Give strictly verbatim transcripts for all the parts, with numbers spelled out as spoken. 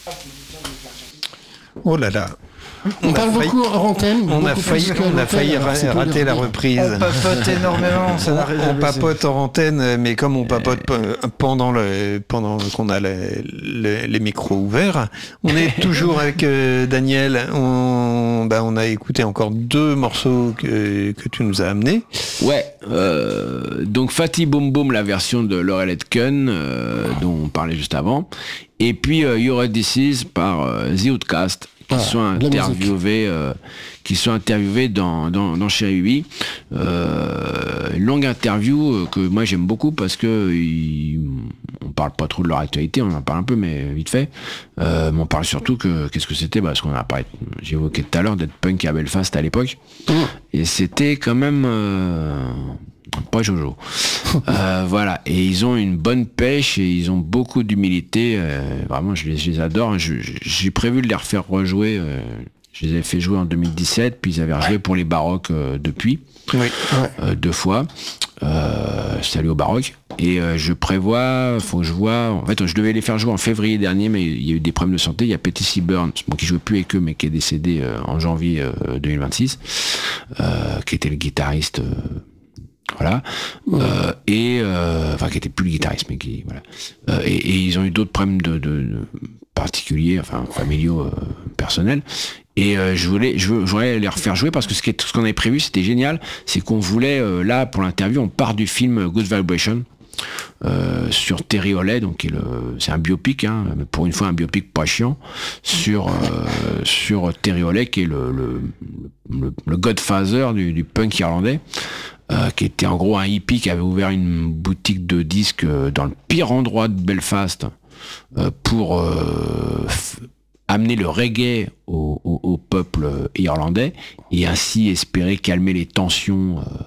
Oh là là. On, on parle failli, beaucoup en antenne. On a failli, on a failli rater la reprise. On papote énormément. Ça on, on papote en antenne, mais comme on papote pendant le, pendant qu'on a les, les, les micros ouverts, on est toujours avec euh, Daniel. On, bah, on a écouté encore deux morceaux que, que tu nous as amenés. Ouais. Euh, donc Fatty Boom Boom, la version de Laurel Aitken, euh, dont on parlait juste avant, et puis euh, You're a Disease par euh, The Outcast. Qui, ah, sont interviewés, euh, qui sont interviewés dans, dans, dans Chérie Ubi. Euh, une longue interview euh, que moi j'aime beaucoup parce que ils, on parle pas trop de leur actualité, on en parle un peu mais vite fait. Euh, mais on parle surtout que qu'est-ce que c'était, bah, parce qu'on a parlé, j'ai évoqué tout à l'heure d'être punk à Belfast à l'époque. Mmh. Et c'était quand même euh, pas Jojo. euh, voilà, et ils ont une bonne pêche et ils ont beaucoup d'humilité. Euh, vraiment, je les, je les adore. Je, j'ai prévu de les refaire rejouer. Euh, je les avais fait jouer en deux mille dix-sept, puis ils avaient rejoué pour les Baroques euh, depuis, oui. euh, deux fois. Euh, salut au Baroque. Et euh, je prévois, faut que je vois. En fait, je devais les faire jouer en février dernier, mais il y a eu des problèmes de santé. Il y a Petty Seaburn, bon, qui jouait plus avec eux, mais qui est décédé euh, en janvier euh, deux mille vingt-six, euh, qui était le guitariste. Euh, Voilà. Ouais. Euh, et euh, enfin qui était plus le guitariste, mais qui voilà. Euh, et, et ils ont eu d'autres problèmes de, de, de particuliers, enfin familiaux, euh, personnels. Et euh, je voulais, je, je voulais les refaire jouer parce que ce, qui est, ce qu'on avait prévu, c'était génial. C'est qu'on voulait euh, là pour l'interview, on part du film Good Vibration. Euh, sur Terry Howley, donc qui est le, c'est un biopic, hein, mais pour une fois un biopic pas chiant, sur, euh, sur Terry Howley, qui est le, le, le, le godfather du, du punk irlandais, euh, qui était en gros un hippie qui avait ouvert une boutique de disques dans le pire endroit de Belfast euh, pour euh, f- amener le reggae au, au, au peuple irlandais et ainsi espérer calmer les tensions euh,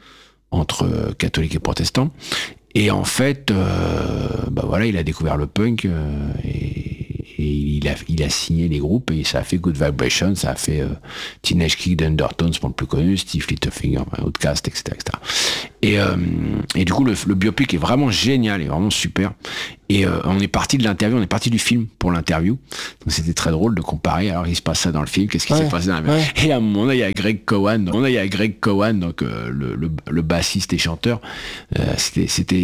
entre catholiques et protestants. Et en fait, euh, bah voilà, il a découvert le punk euh, et, et il, a, il a signé les groupes et ça a fait Good Vibration, ça a fait euh, Teenage Kick Undertones pour le plus connu, Steve Littlefinger, Outcast, et cetera, et cetera. Et, euh, et du coup, le, le biopic est vraiment génial, est vraiment super. Et euh, on est parti de l'interview, on est parti du film pour l'interview. Donc c'était très drôle de comparer. Alors il se passe ça dans le film, qu'est-ce qui ouais, s'est passé dans le ouais. Et à un moment là, il y a Greg Cowan, on a il y a Greg Cowan, donc euh, le, le, le bassiste et chanteur. Euh, c'était, c'était